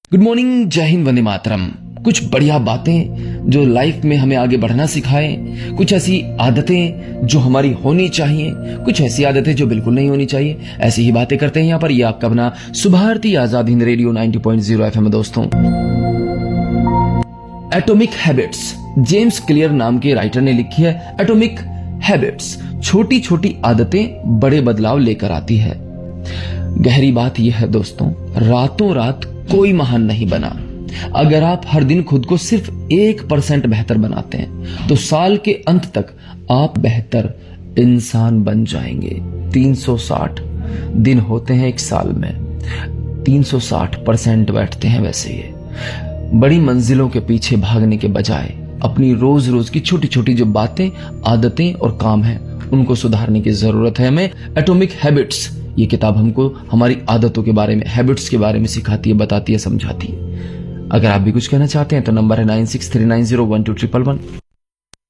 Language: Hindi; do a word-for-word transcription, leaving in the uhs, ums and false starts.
गुड मॉर्निंग, जय हिंद, वंदे मातरम। कुछ बढ़िया बातें जो लाइफ में हमें आगे बढ़ना सिखाए, कुछ ऐसी आदतें जो हमारी होनी चाहिए, कुछ ऐसी आदतें जो बिल्कुल नहीं होनी चाहिए। ऐसी ही बातें करते हैं यहाँ पर। ये आपका अपना सुभारती आजाद हिंद रेडियो नब्बे पॉइंट शून्य एफएम में। दोस्तों, एटॉमिक हैबिट्स, जेम्स क्लियर नाम के राइटर ने लिखी है। एटॉमिक हैबिट्स, छोटी छोटी आदतें बड़े बदलाव लेकर आती है। गहरी बात यह है दोस्तों, रातों रात कोई महान नहीं बना। अगर आप हर दिन खुद को सिर्फ एक परसेंट बेहतर बनाते हैं तो साल के अंत तक आप बेहतर इंसान बन जाएंगे। तीन सौ साठ दिन होते हैं एक साल में, तीन सौ साठ परसेंट बैठते हैं। वैसे ये बड़ी मंजिलों के पीछे भागने के बजाय अपनी रोज रोज की छोटी छोटी जो बातें, आदतें और काम हैं, उनको सुधारने की जरूरत है हमें। एटॉमिक हैबिट्स, ये किताब हमको हमारी आदतों के बारे में, हैबिट्स के बारे में सिखाती है, बताती है, समझाती है। अगर आप भी कुछ कहना चाहते हैं तो नंबर है nine six three nine zero one two triple one.